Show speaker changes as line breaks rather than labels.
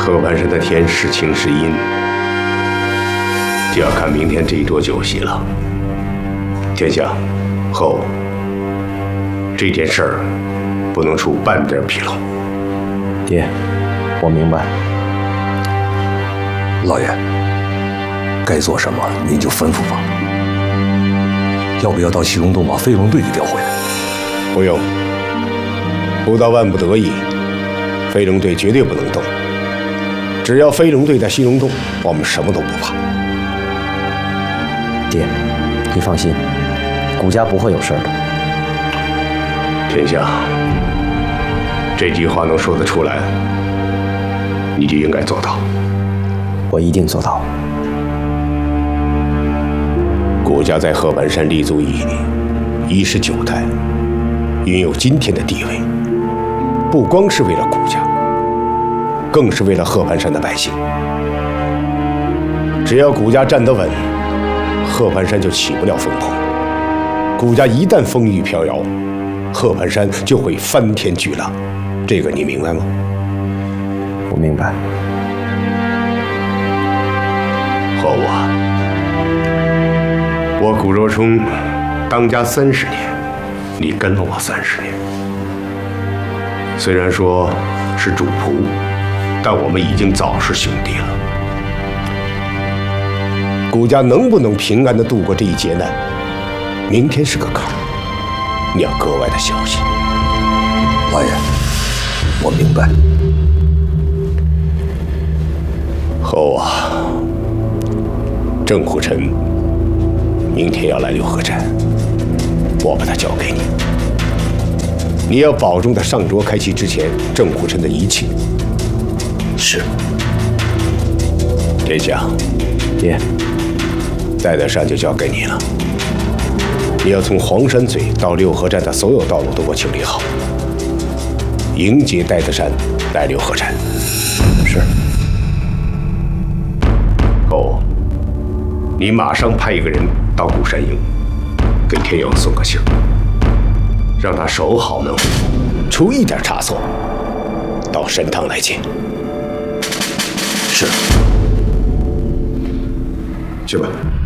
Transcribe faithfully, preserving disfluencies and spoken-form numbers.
河畔山的天是晴是阴，就要看明天这一桌酒席了。天相，后这件事儿不能出半点纰漏。
爹，我明白。
老爷，该做什么您就吩咐吧。要不要到西龙洞把飞龙队给调回来？
不用，不到万不得已，飞龙队绝对不能动。只要飞龙队在西龙洞，我们什么都不怕。
爹，你放心，谷家不会有事的。
天相，这句话能说得出来，你就应该做到。
我一定做到。
谷家在鹤板山立足一年，已是九代，拥有今天的地位，不光是为了谷家，更是为了鹤盘山的百姓。只要谷家站得稳，鹤盘山就起不了风波。谷家一旦风雨飘摇，鹤盘山就会翻天巨浪。这个你明白吗？
我明白。
和我，我谷若冲当家三十年，你跟了我三十年。虽然说是主仆，但我们已经早是兄弟了。谷家能不能平安地度过这一劫难，明天是个坎儿，你要格外的小心。
老爷，我明白。
后啊，郑虎臣明天要来六合寨，我把他交给你。你要保重他上桌开席之前郑虎臣的一切。
是。
天相，
爹，
戴德山就交给你了。你要从黄山嘴到六合寨的所有道路都给我清理好，迎接戴德山来六合寨。
是。
哦，你马上派一个人到鼓山营，给天佑送个信儿，让他守好门户，出一点差错，到神堂来见。
是。
去吧。